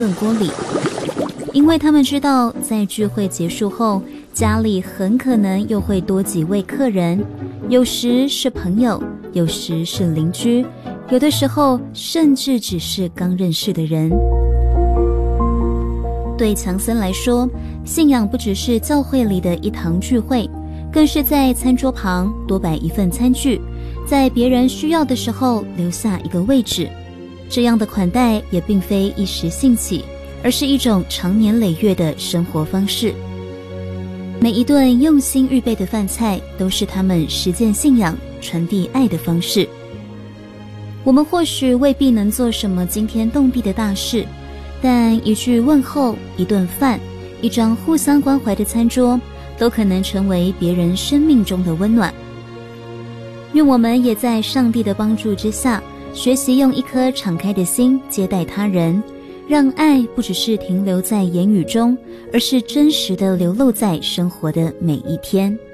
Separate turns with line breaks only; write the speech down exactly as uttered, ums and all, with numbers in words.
炖锅里，因为他们知道在聚会结束后，家里很可能又会多几位客人，有时是朋友，有时是邻居，有的时候甚至只是刚认识的人。对强森来说，信仰不只是教会里的一堂聚会，更是在餐桌旁多摆一份餐具，在别人需要的时候留下一个位置。这样的款待也并非一时兴起，而是一种长年累月的生活方式。每一顿用心预备的饭菜，都是他们实践信仰、传递爱的方式。我们或许未必能做什么惊天动地的大事，但一句问候、一顿饭、一张互相关怀的餐桌，都可能成为别人生命中的温暖。愿我们也在上帝的帮助之下，学习用一颗敞开的心接待他人，让爱不只是停留在言语中，而是真实的流露在生活的每一天。